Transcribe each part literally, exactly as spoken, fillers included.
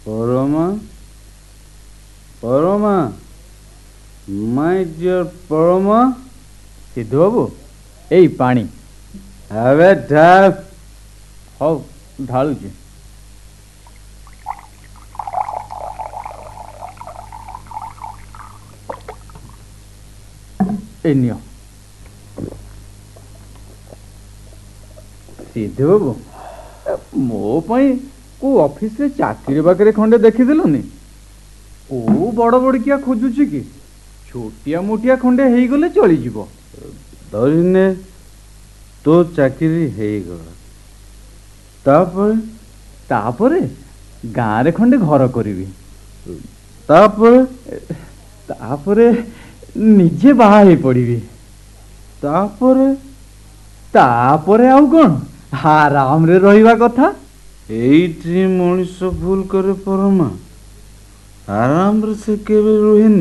Parma Parma my dear परमा सिद्धू बाबू एई पानी हवे ढाल हौ ढालुची ए नियो सिद्धू बाबू मो पाई को ऑफिस रे चाकरी बाकरी खंडे देखिदेलुनी ओ बड़ बड़किया खोजुची कि छोटिया मोटिया खंडे हेई गले चली जीवो धरिने तो चाकरी हेई गला तापर तापरे गाँ रे खंडे घर करिवी तापर तापरे निजे बाहा हे पड़िवी तापर तापरे आउ कोन आराम रे रहिवा कथा एइठी मनुष्य भूल करे परमा आराम रे से केबे रुहेनी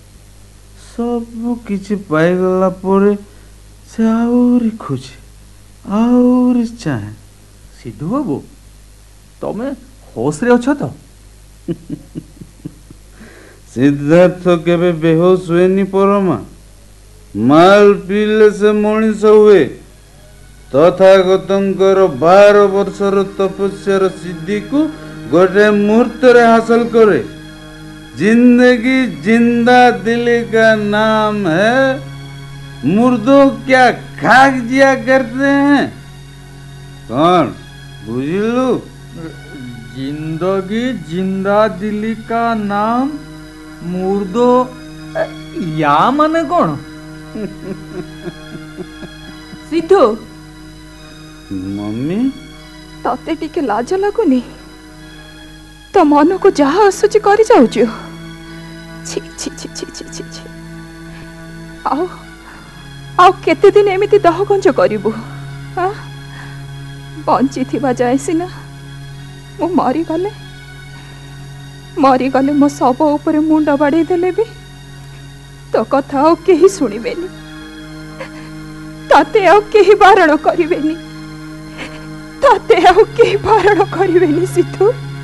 सब किछि पाइगला परे से आउरी खोजे आउरी चाहे सिद्धू बाबू तमे होश रे अछ तो सिद्धार्थ केबे बेहोश हुएनी परमा माल पीले से मनुष्य हुए तथागतंकर बारह वर्षर तपस्यार सिद्धि को गोटे मुहूर्त रे हासिल करे जिंदगी जिंदा दिली का नाम है मुर्दों क्या खाक जिया करते हैं कौन बुझलू जिंदगी जिंदा दिली का नाम मुर्दो या माने कौन सिद्धू मम्मी तते टिके लाज लगुनी तो मन को जहा आसुची करी जाऊ छी छी छी छी छी छी छी आओ आओ केते दिन एमिति दह गंज करिवु हां बंची थिबा जाय सिना मो मरी गले मरी गले मो सब ऊपर मुंड बाड़ी देले भी तो कथा आओ केही सुनिबेनी ताते आओ केही बारण करिवेनी ताते आओ केही बारण करिवेनी सिद्धू।